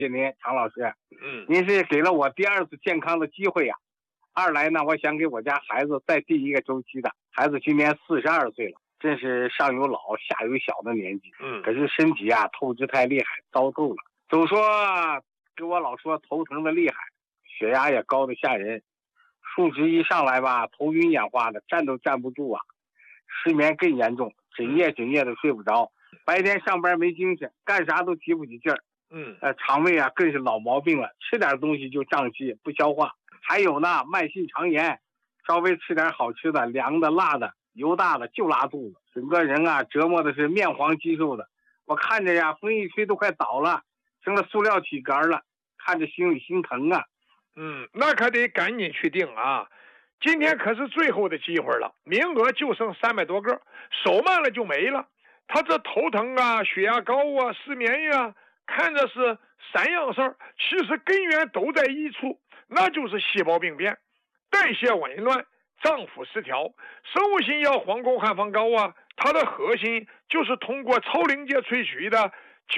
谢您，常老师。您是给了我第二次健康的机会呀。二来呢，我想给我家孩子再第一个周期的。孩子今年42岁了，真是上有老下有小的年纪。可是身体啊透支太厉害，糟透了。总说给我老说头疼的厉害，血压也高的吓人，数值一上来吧，头晕眼花的，站都站不住啊。失眠更严重，整夜的睡不着，白天上班没精神，干啥都提不起劲儿。肠胃啊更是老毛病了，吃点东西就胀气不消化。还有呢，慢性肠炎，稍微吃点好吃的，凉的辣的油大的就拉肚子，整个人啊折磨的是面黄肌瘦的。我看着呀，风一吹都快倒了，成了塑料体格了，看着心里心疼啊。 那可得赶紧去订啊，今天可是最后的机会了，名额就剩300多个，手慢了就没了。他这头疼啊，血压高啊，失眠呀，看着是3样事儿，其实根源都在一处，那就是细胞病变、代谢紊乱、脏腑失调。生物性药黄宫汉方膏啊，它的核心就是通过超临界萃取的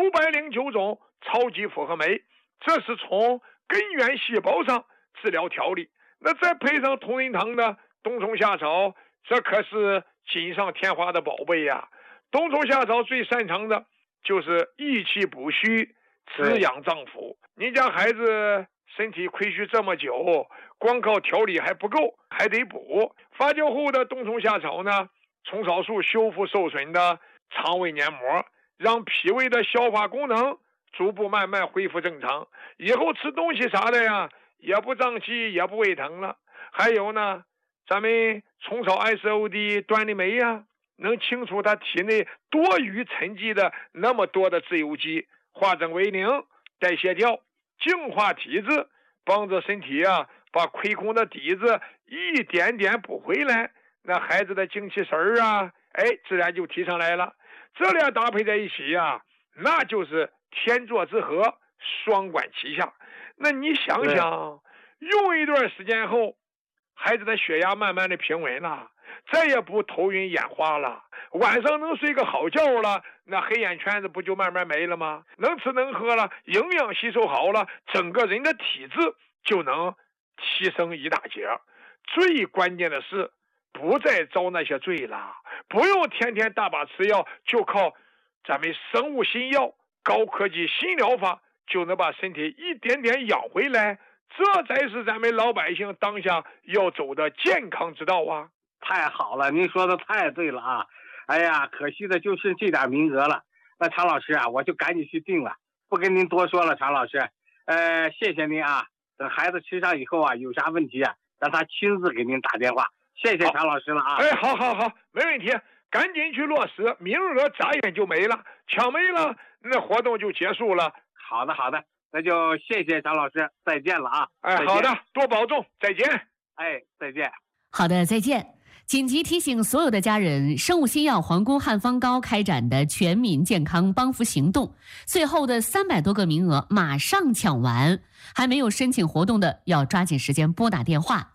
909种超级复合酶，这是从根源细胞上治疗调理。那再配上同仁堂的冬虫夏草，这可是锦上添花的宝贝呀。冬虫夏草最擅长的就是益气补虚、滋养脏腑。您家孩子身体亏虚这么久，光靠调理还不够，还得补。发酵后的冬虫夏草呢，虫草素修复受损的肠胃黏膜，让脾胃的消化功能逐步慢慢恢复正常，以后吃东西啥的呀，也不胀气，也不胃疼了。还有呢，咱们虫草 SOD 端粒酶呀，能清除他体内多余沉积的那么多的自由基，化整为零，代谢掉，净化体质，帮着身体啊把亏空的底子一点点补回来。那孩子的精气神儿啊，自然就提上来了。这俩搭配在一起呀，那就是天作之合，双管齐下。那你想想，用一段时间后，孩子的血压慢慢的平稳了，再也不头晕眼花了，晚上能睡个好觉了，那黑眼圈子不就慢慢没了吗？能吃能喝了，营养吸收好了，整个人的体质就能提升一大截。最关键的是不再遭那些罪了，不用天天大把吃药，就靠咱们生物新药、高科技新疗法就能把身体一点点养回来，这才是咱们老百姓当下要走的健康之道啊！ 太好了，您说的太对了啊！哎呀，可惜的就是这点名额了。那常老师啊，我就赶紧去订了，不跟您多说了，常老师。谢谢您啊！等孩子吃上以后啊，有啥问题啊，让他亲自给您打电话。谢谢常老师了啊！ 好，没问题，赶紧去落实，名额眨眼就没了，抢没了，那活动就结束了。 好的，那就谢谢常老师，再见了啊！ 好的，多保重，再见。 再见。 好的，再见。紧急提醒所有的家人，生物新药皇宫汉方膏开展的全民健康帮扶行动，最后的300多个名额马上抢完，还没有申请活动的要抓紧时间拨打电话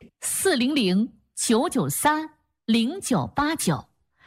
400-993-0989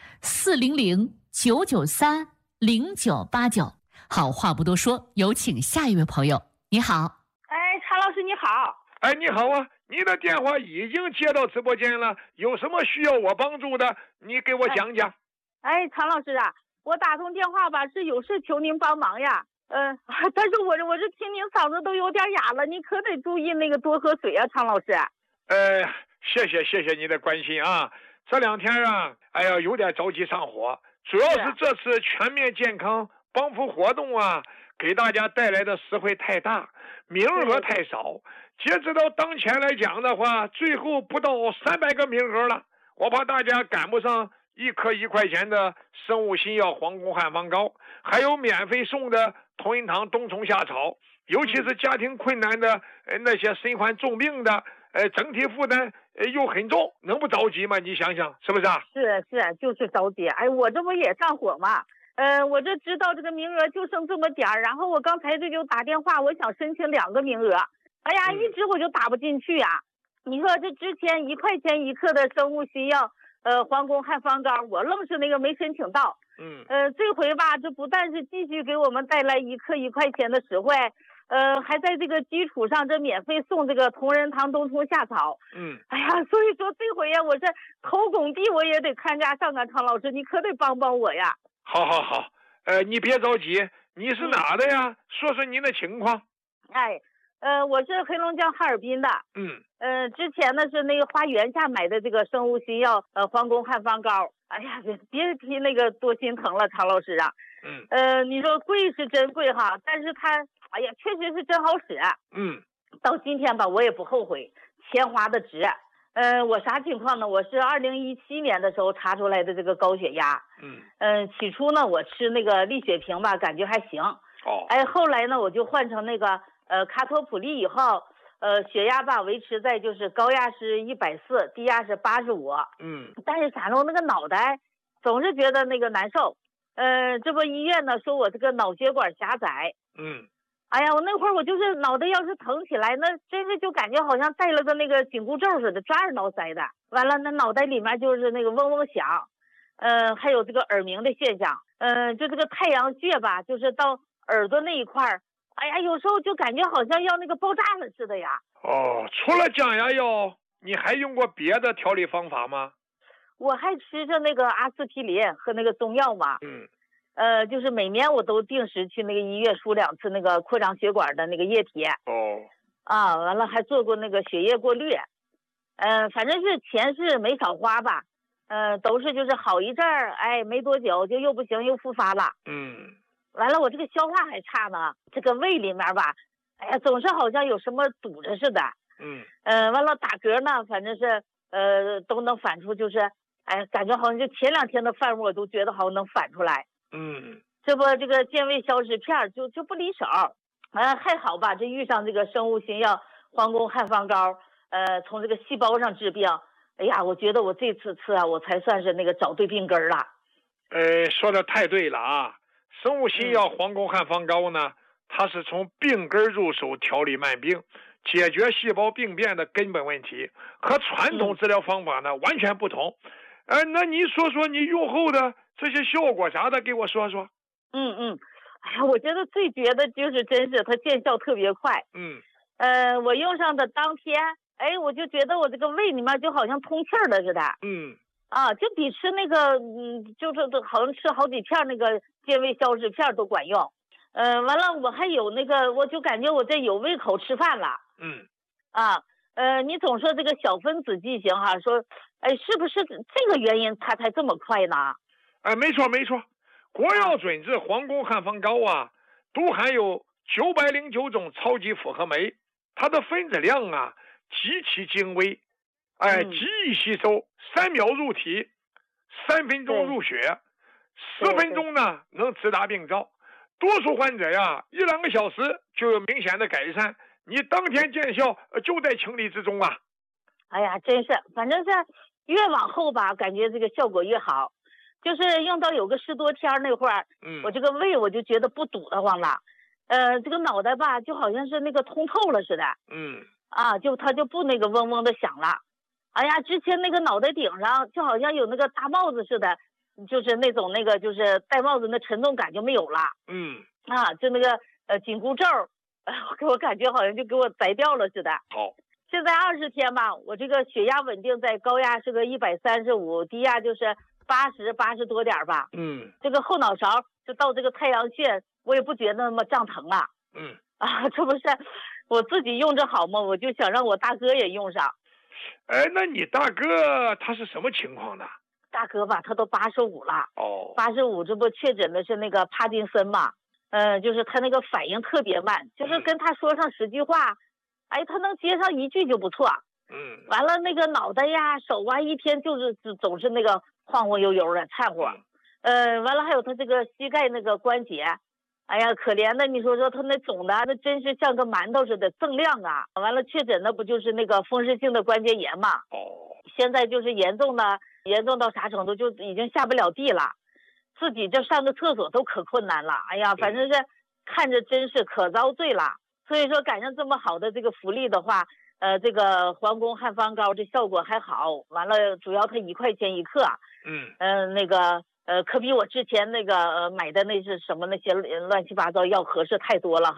400-993-0989。好，话不多说，有请下一位朋友。你好。 常老师你好。 你好啊，你的电话已经接到直播间了，有什么需要我帮助的，你给我讲讲。 常老师啊，我打通电话吧，是有事求您帮忙呀。但是我这听您嗓子都有点哑了，您可得注意那个多喝水啊，常老师。 谢谢你的关心啊。这2天啊，有点着急上火，主要是这次全面健康帮扶活动啊，给大家带来的实惠太大，名额太少。截止到当前来讲的话，最后不到300个名额了，我怕大家赶不上1颗1块钱的生物新药皇宫汉方膏，还有免费送的同仁堂冬虫夏草，尤其是家庭困难的那些身患重病的，整体负担又很重，能不着急吗？你想想是不是啊？ 是，就是着急。我这不也上火吗？我这知道这个名额就剩这么点儿，然后我刚才这就打电话，我想申请2个名额，一直我就打不进去呀。你说这之前1块钱1克的生物新药，皇宫汉方膏，我愣是那个没申请到。这回吧，这不但是继续给我们带来1克1块钱的实惠， 还在这个基础上这免费送这个同仁堂冬虫夏草。哎呀，所以说这回呀，我这头拱地我也得看家上啊，常老师，你可得帮帮我呀。 好，你别着急，你是哪的呀？说说您的情况。 哎，我是黑龙江哈尔滨的。之前呢是那个花原价买的这个生物新药皇宫汉方膏。哎呀，别提那个多心疼了，常老师啊。你说贵是真贵哈，但是它哎呀确实是真好使。到今天吧我也不后悔，钱花的值。我啥情况呢？我是2017年的时候查出来的这个高血压。起初呢我吃那个利血平吧，感觉还行。后来呢我就换成那个卡托普利以后，血压吧维持在就是高压是140，低压是85。但是啥呢？我那个脑袋总是觉得那个难受。这不医院呢说我这个脑血管狭窄。哎呀，我那会儿我就是脑袋要是疼起来，那真是就感觉好像带了个那个紧箍咒似的，抓耳挠腮的。完了，那脑袋里面就是那个嗡嗡响。还有这个耳鸣的现象。就这个太阳穴吧，就是到耳朵那一块儿，哎呀，有时候就感觉好像要那个爆炸了似的呀。 除了降压药，你还用过别的调理方法吗？ 我还吃着那个阿司匹林和那个中药嘛。就是每年我都定时去那个医院输2次那个扩张血管的那个液体。完了还做过那个血液过滤。反正是钱是没少花吧。都是就是好一阵儿，哎，没多久就又不行又复发了。完了我这个消化还差呢，这个胃里面吧，哎呀，总是好像有什么堵着似的。完了打嗝呢，反正是都能反出，就是哎，感觉好像就前2天的饭我都觉得好像能反出来。这不这个健胃消食片就不离手。还好吧，这遇上这个生物新药皇宫汉方膏，从这个细胞上治病。哎呀，我觉得我这次吃啊，我才算是那个找对病根了。 说的太对了啊！生物新药皇宫汉方膏呢，它是从病根入手调理慢病，解决细胞病变的根本问题，和传统治疗方法呢完全不同。那你说说你用后的这些效果啥的，给我说说。 哎呀，我觉得最绝的就是真是它见效特别快。我用上的当天，哎，我就觉得我这个胃里面就好像通气儿了似的。就比吃那个就是好像吃好几片那个健胃消食片都管用。完了我还有那个，我就感觉我这有胃口吃饭了。你总说这个小分子剂型哈，说哎是不是这个原因它才这么快呢？ 没错，国药准字皇宫汉方膏啊，都含有909种超级复合酶，它的分子量啊极其精微，极易吸收，3秒入体，3分钟入血，10分钟呢能直达病灶。多数患者呀1-2个小时就有明显的改善，你当天见效就在情理之中啊。 哎呀，真是，反正是越往后吧，感觉这个效果越好。就是用到有个10多天那会儿，我这个胃我就觉得不堵得慌了。这个脑袋吧就好像是那个通透了似的。它就不那个嗡嗡的响了。哎呀，之前那个脑袋顶上就好像有那个大帽子似的，就是那种那个就是戴帽子那沉重感就没有了。就那个紧箍咒，给我感觉好像就给我摘掉了似的。现在20天吧，我这个血压稳定在高压是个135，低压就是80多点吧。这个后脑勺就到这个太阳穴，我也不觉得那么胀疼了。这不是我自己用着好吗？我就想让我大哥也用上。 那你大哥他是什么情况呢？ 大哥吧，他都85了。85，这不确诊的是那个帕金森嘛？就是他那个反应特别慢，就是跟他说上10句话，哎，他能接上1句就不错。完了那个脑袋呀、手啊，一天就是总是那个晃晃悠悠的颤火。完了还有他这个膝盖那个关节，哎呀，可怜的，你说他那肿的，那真是像个馒头似的锃亮啊！完了确诊的不就是那个风湿性的关节炎嘛？现在就是严重到啥程度，就已经下不了地了，自己这上个厕所都可困难了。哎呀，反正是看着真是可遭罪了。所以说赶上这么好的这个福利的话，这个皇宫汉方膏这效果还好。完了，主要它1块钱1克。那个可比我之前那个买的那是什么那些乱七八糟药合适太多了哈。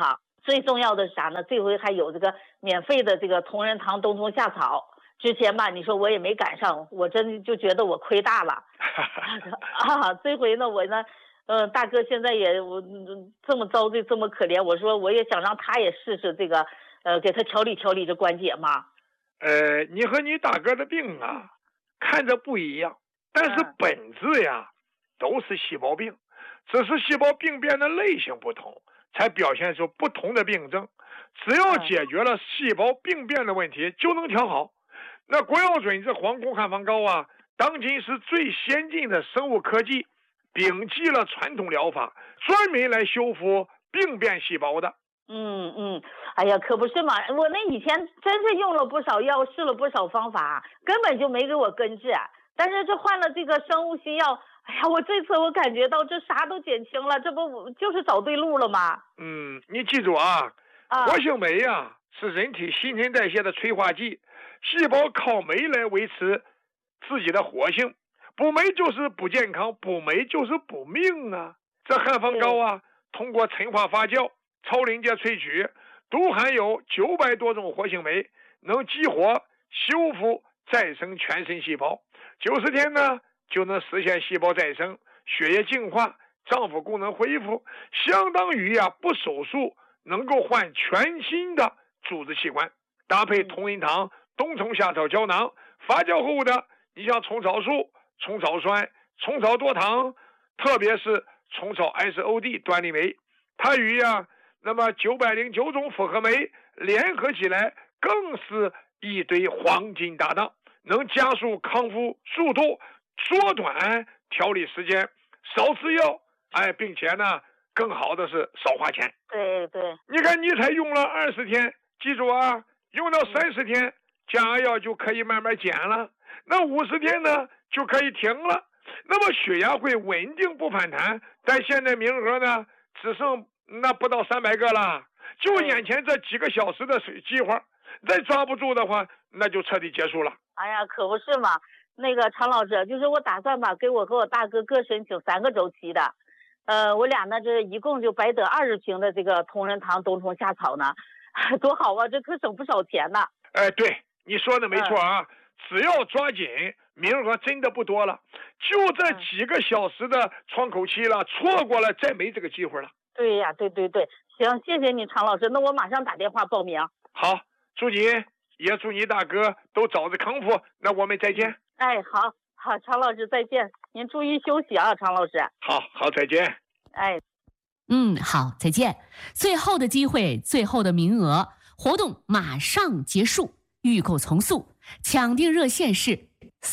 最重要的是啥呢？这回还有这个免费的这个同仁堂冬虫夏草。之前吧，你说我也没赶上，我真就觉得我亏大了这回呢，我呢，大哥现在也这么遭罪，这么可怜，我说我也想让他也试试这个，给他调理调理这关节嘛。 你和你大哥的病啊，看着不一样，但是本质呀，都是细胞病，只是细胞病变的类型不同，才表现出不同的病症。只要解决了细胞病变的问题，就能调好。那国药准这黄宫汉方膏啊，当今是最先进的生物科技，摒弃了传统疗法，专门来修复病变细胞的。 哎呀，可不是嘛！我那以前真是用了不少药，试了不少方法，根本就没给我根治。但是这换了这个生物新药，哎呀，我这次我感觉到这啥都减轻了，这不就是找对路了吗？ 你记住啊，活性酶啊是人体新陈代谢的催化剂，细胞靠酶来维持自己的活性，补酶就是补健康，补酶就是补命啊。这汉方膏啊，通过陈化发酵、超临界萃取，都含有900多种活性酶，能激活、修复、再生全身细胞。90天呢，就能实现细胞再生、血液净化、脏腑功能恢复，相当于不手术能够换全新的组织器官。搭配同仁堂冬虫夏草胶囊，发酵后的你像虫草素、虫草酸、虫草多糖，特别是虫草 SOD 端粒酶，它与那么909种复合酶联合起来，更是一堆黄金搭档，能加速康复速度，缩短调理时间，少吃药，并且呢，更好的是少花钱。 对， 你看你才用了20天，记住啊，用到30天，降压药就可以慢慢减了，那50天呢就可以停了，那么血压会稳定不反弹。但现在名额呢只剩那不到300个了，就眼前这几个小时的机会，再抓不住的话，那就彻底结束了。 哎呀，可不是嘛！那个常老师，就是我打算吧，给我和我大哥各申请3个周期的，我俩呢这一共就白得20瓶的这个同仁堂冬虫夏草呢，多好啊！这可省不少钱呢。 对，你说的没错啊，只要抓紧，名额真的不多了，就这几个小时的窗口期了，错过了再没这个机会了。 对呀，对，行，谢谢你常老师，那我马上打电话报名。 好，祝你也祝你大哥都早日康复，那我们再见。 好，常老师再见，您注意休息啊，常老师。 好，再见。 好，再见。最后的机会，最后的名额，活动马上结束，预购从速，抢订热线是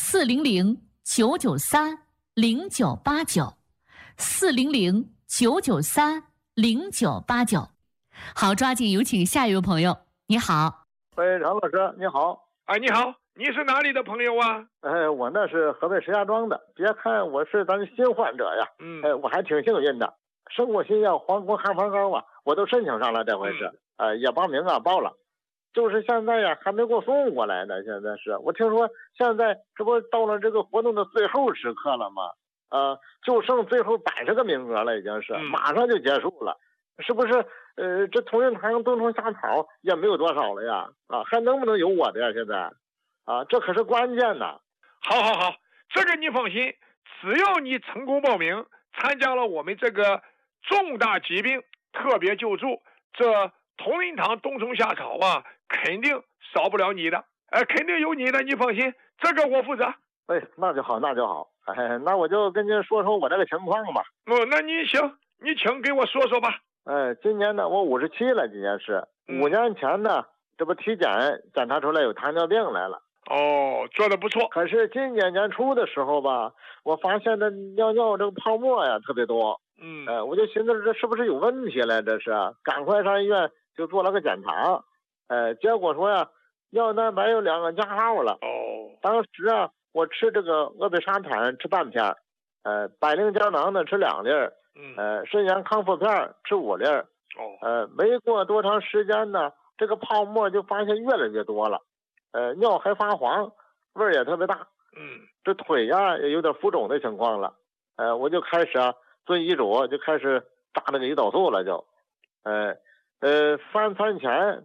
400-993-0989，400-993-0989。好，抓紧有请下一位朋友。你好， 喂，常老师，你好。 你好，你是哪里的朋友啊？ 我那是河北石家庄的。别看我是咱新患者呀，我还挺幸运的。生物新药黄宫汉方膏啊，我都申请上了，这回是，也报名报了，就是现在呀还没给我送过来呢。现在是我听说现在这不到了这个活动的最后时刻了吗？就剩最后80个名额了，已经是马上就结束了，是不是？这同仁堂冬虫夏草也没有多少了呀，还能不能有我的呀？现在，这可是关键呐。 好，这个你放心，只要你成功报名，参加了我们这个重大疾病特别救助，这同仁堂冬虫夏草啊，肯定少不了你的，肯定有你的，你放心，这个我负责。 那就好。那我就跟您说说我这个情况吧。 那你行，你请给我说说吧。 今年呢，我57了，今年是5年前呢，这不体检检查出来有糖尿病来了。 做得不错。 可是今年年初的时候吧，我发现这尿这个泡沫呀特别多。我就寻思这是不是有问题了？这是，赶快上医院就做了个检查。结果说呀，尿蛋白有2个加号了。当时我吃这个鄂必沙坦吃半片，百灵胶囊呢吃2粒。肾炎康复片吃5粒。没过多长时间呢，这个泡沫就发现越来越多了，尿还发黄，味儿也特别大。这腿呀也有点浮肿的情况了。我就开始遵医嘱，就开始扎那个胰岛素了就。 饭前